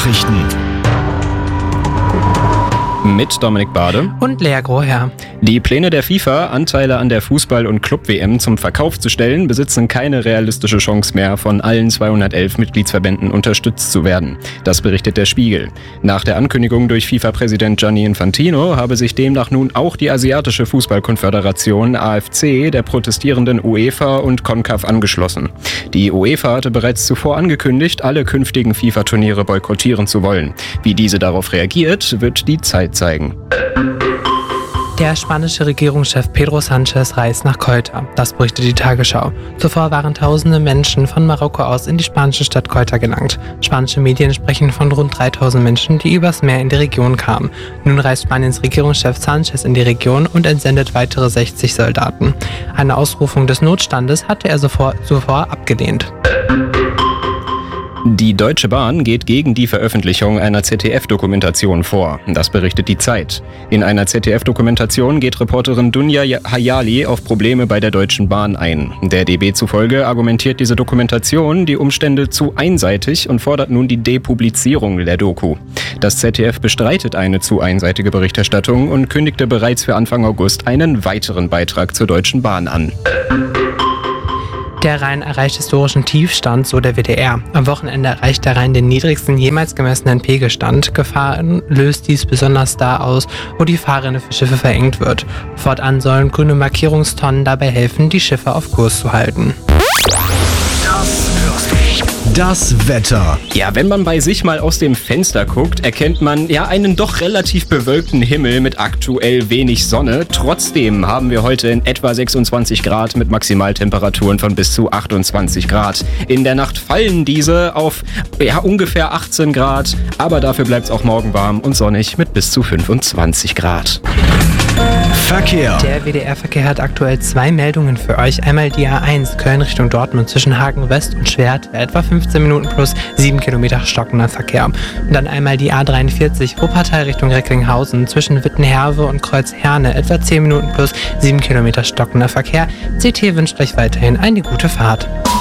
Nachrichten mit Dominik Bade und Lea Groher. Die Pläne der FIFA, Anteile an der Fußball- und Club-WM zum Verkauf zu stellen, besitzen keine realistische Chance mehr, von allen 211 Mitgliedsverbänden unterstützt zu werden. Das berichtet der Spiegel. Nach der Ankündigung durch FIFA-Präsident Gianni Infantino habe sich demnach nun auch die asiatische Fußballkonföderation AFC der protestierenden UEFA und CONCACAF angeschlossen. Die UEFA hatte bereits zuvor angekündigt, alle künftigen FIFA-Turniere boykottieren zu wollen. Wie diese darauf reagiert, wird die Zeit zeigen. Der spanische Regierungschef Pedro Sánchez reist nach Ceuta. Das berichtet die Tagesschau. Zuvor waren tausende Menschen von Marokko aus in die spanische Stadt Ceuta gelangt. Spanische Medien sprechen von rund 3000 Menschen, die übers Meer in die Region kamen. Nun reist Spaniens Regierungschef Sánchez in die Region und entsendet weitere 60 Soldaten. Eine Ausrufung des Notstandes hatte er zuvor abgelehnt. Die Deutsche Bahn geht gegen die Veröffentlichung einer ZDF-Dokumentation vor. Das berichtet die Zeit. In einer ZDF-Dokumentation geht Reporterin Dunja Hayali auf Probleme bei der Deutschen Bahn ein. Der DB zufolge argumentiert diese Dokumentation die Umstände zu einseitig und fordert nun die Depublizierung der Doku. Das ZDF bestreitet eine zu einseitige Berichterstattung und kündigte bereits für Anfang August einen weiteren Beitrag zur Deutschen Bahn an. Der Rhein erreicht historischen Tiefstand, so der WDR. Am Wochenende erreicht der Rhein den niedrigsten jemals gemessenen Pegelstand. Gefahren löst dies besonders da aus, wo die Fahrrinne für Schiffe verengt wird. Fortan sollen grüne Markierungstonnen dabei helfen, die Schiffe auf Kurs zu halten. Das Wetter. Ja, wenn man bei sich mal aus dem Fenster guckt, erkennt man einen doch relativ bewölkten Himmel mit aktuell wenig Sonne. Trotzdem haben wir heute in etwa 26 Grad mit Maximaltemperaturen von bis zu 28 Grad. In der Nacht fallen diese auf ungefähr 18 Grad, aber dafür bleibt es auch morgen warm und sonnig mit bis zu 25 Grad. Verkehr. Der WDR-Verkehr hat aktuell 2 Meldungen für euch. Einmal die A1 Köln Richtung Dortmund zwischen Hagen West und Schwert, etwa 15 Minuten plus 7 Kilometer stockender Verkehr. Und dann einmal die A43 Wuppertal Richtung Recklinghausen zwischen Wittenherve und Kreuzherne, etwa 10 Minuten plus 7 Kilometer stockender Verkehr. CT wünscht euch weiterhin eine gute Fahrt.